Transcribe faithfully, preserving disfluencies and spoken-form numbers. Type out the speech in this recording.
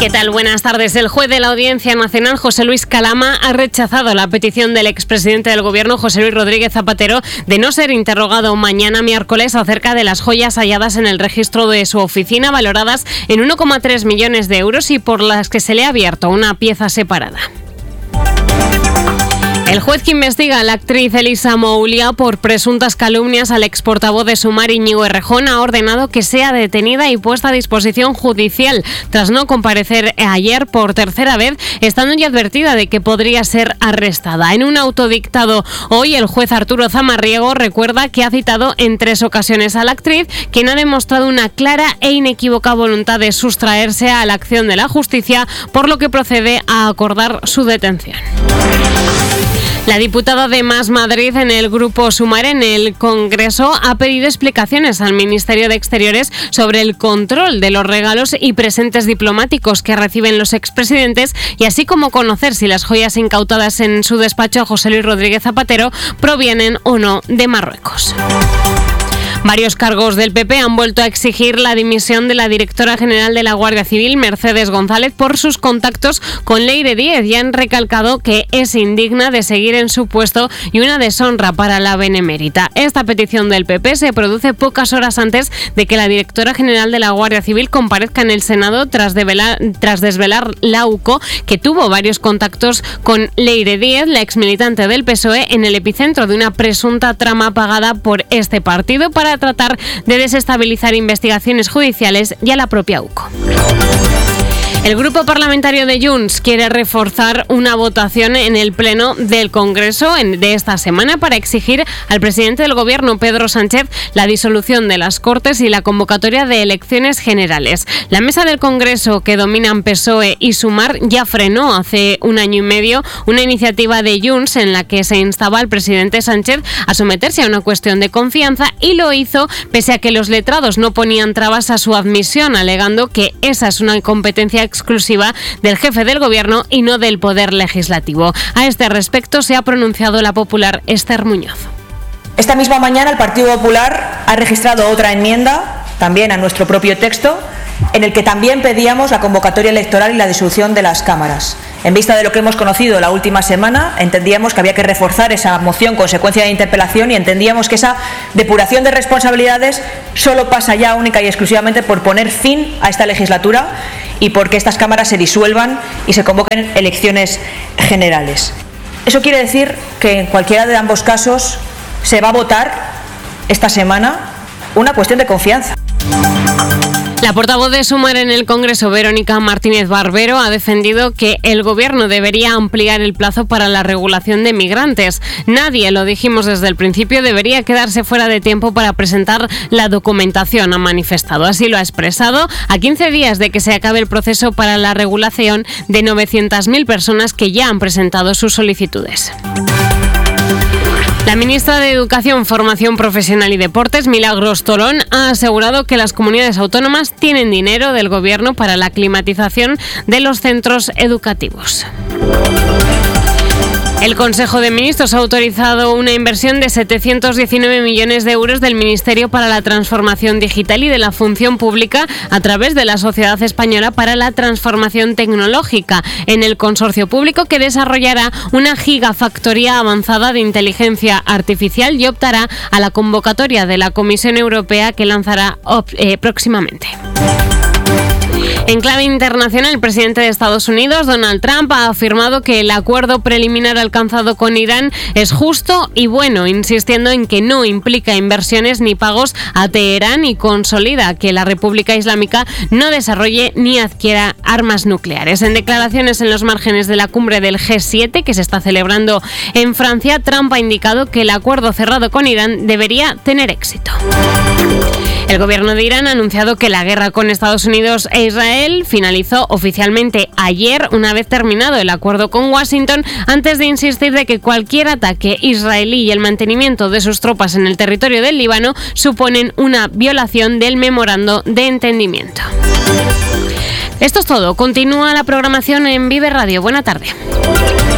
¿Qué tal? Buenas tardes. El juez de la Audiencia Nacional, José Luis Calama, ha rechazado la petición del expresidente del Gobierno, José Luis Rodríguez Zapatero, de no ser interrogado mañana miércoles acerca de las joyas halladas en el registro de su oficina, valoradas en uno coma tres millones de euros y por las que se le ha abierto una pieza separada. El juez que investiga a la actriz Elisa Moulia por presuntas calumnias al ex portavoz de Sumar, Íñigo Errejón, ha ordenado que sea detenida y puesta a disposición judicial tras no comparecer ayer por tercera vez, estando ya advertida de que podría ser arrestada. En un auto dictado hoy, el juez Arturo Zamarriego recuerda que ha citado en tres ocasiones a la actriz, quien ha demostrado una clara e inequívoca voluntad de sustraerse a la acción de la justicia, por lo que procede a acordar su detención. La diputada de Más Madrid en el Grupo Sumar en el Congreso ha pedido explicaciones al Ministerio de Exteriores sobre el control de los regalos y presentes diplomáticos que reciben los expresidentes, y así como conocer si las joyas incautadas en su despacho a José Luis Rodríguez Zapatero provienen o no de Marruecos. Varios cargos del P P han vuelto a exigir la dimisión de la directora general de la Guardia Civil, Mercedes González, por sus contactos con Leire Díez, y han recalcado que es indigna de seguir en su puesto y una deshonra para la benemérita. Esta petición del P P se produce pocas horas antes de que la directora general de la Guardia Civil comparezca en el Senado tras, develar, tras desvelar la U C O que tuvo varios contactos con Leire Díez, la exmilitante del P S O E, en el epicentro de una presunta trama pagada por este partido para tratar de desestabilizar investigaciones judiciales y a la propia U C O. El grupo parlamentario de Junts quiere reforzar una votación en el Pleno del Congreso de esta semana para exigir al presidente del Gobierno, Pedro Sánchez, la disolución de las Cortes y la convocatoria de elecciones generales. La mesa del Congreso, que dominan P S O E y Sumar, ya frenó hace un año y medio una iniciativa de Junts en la que se instaba al presidente Sánchez a someterse a una cuestión de confianza, y lo hizo pese a que los letrados no ponían trabas a su admisión, alegando que esa es una competencia exclusiva del jefe del Gobierno y no del Poder Legislativo. A este respecto se ha pronunciado la popular Esther Muñoz. Esta misma mañana el Partido Popular ha registrado otra enmienda, también a nuestro propio texto, en el que también pedíamos la convocatoria electoral y la disolución de las cámaras. En vista de lo que hemos conocido la última semana, entendíamos que había que reforzar esa moción consecuencia de interpelación, y entendíamos que esa depuración de responsabilidades solo pasa ya única y exclusivamente por poner fin a esta legislatura y porque estas cámaras se disuelvan y se convoquen elecciones generales. Eso quiere decir que en cualquiera de ambos casos se va a votar esta semana una cuestión de confianza. La portavoz de Sumar en el Congreso, Verónica Martínez Barbero, ha defendido que el Gobierno debería ampliar el plazo para la regulación de migrantes. Nadie, lo dijimos desde el principio, debería quedarse fuera de tiempo para presentar la documentación, ha manifestado. Así lo ha expresado a quince días de que se acabe el proceso para la regulación de novecientas mil personas que ya han presentado sus solicitudes. La ministra de Educación, Formación Profesional y Deportes, Milagros Tolón, ha asegurado que las comunidades autónomas tienen dinero del Gobierno para la climatización de los centros educativos. El Consejo de Ministros ha autorizado una inversión de setecientos diecinueve millones de euros del Ministerio para la Transformación Digital y de la Función Pública a través de la Sociedad Española para la Transformación Tecnológica en el consorcio público, que desarrollará una gigafactoría avanzada de inteligencia artificial y optará a la convocatoria de la Comisión Europea, que lanzará eh, próximamente. En clave internacional, el presidente de Estados Unidos, Donald Trump, ha afirmado que el acuerdo preliminar alcanzado con Irán es justo y bueno, insistiendo en que no implica inversiones ni pagos a Teherán, y consolida que la República Islámica no desarrolle ni adquiera armas nucleares. En declaraciones en los márgenes de la cumbre del G siete, que se está celebrando en Francia, Trump ha indicado que el acuerdo cerrado con Irán debería tener éxito. El gobierno de Irán ha anunciado que la guerra con Estados Unidos e Israel finalizó oficialmente ayer, una vez terminado el acuerdo con Washington, antes de insistir de que cualquier ataque israelí y el mantenimiento de sus tropas en el territorio del Líbano suponen una violación del memorando de entendimiento. Esto es todo. Continúa la programación en Vive Radio. Buena tarde.